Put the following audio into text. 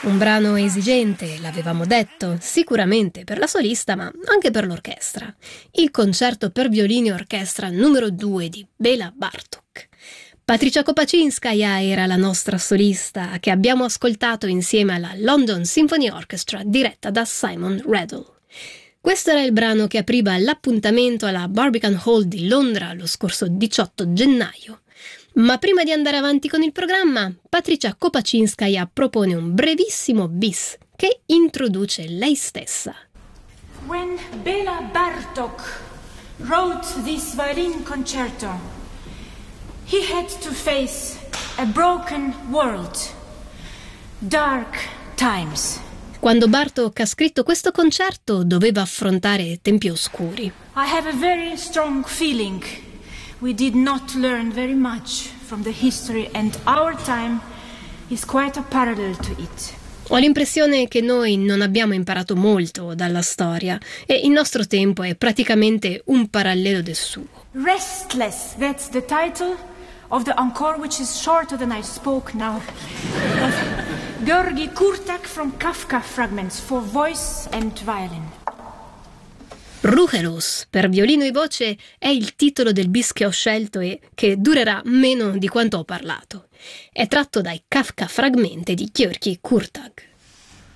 Un brano esigente, l'avevamo detto, sicuramente per la solista, ma anche per l'orchestra. Il concerto per violino e orchestra numero 2 di Béla Bartók. Patricia Kopaczynskaja era la nostra solista, che abbiamo ascoltato insieme alla London Symphony Orchestra, diretta da Simon Rattle. Questo era il brano che apriva l'appuntamento alla Barbican Hall di Londra lo scorso 18 gennaio. Ma prima di andare avanti con il programma, Patricia Kopaczynskaja propone un brevissimo bis che introduce lei stessa. When Béla Bartók wrote this violin concerto, he had to face a broken world, dark times. Quando Bartók ha scritto questo concerto, doveva affrontare tempi oscuri. I have a very strong feeling we did not learn very much from the history and our time is quite a parallel to it. Ho l'impressione che noi non abbiamo imparato molto dalla storia e il nostro tempo è praticamente un parallelo del suo. Restless, that's the title of the encore, which is shorter than I spoke now. Of György Kurták from Kafka Fragments for voice and violin. Ruhelus, per violino e voce, è il titolo del bis che ho scelto e che durerà meno di quanto ho parlato. È tratto dai Kafka Fragmente di György Kurták.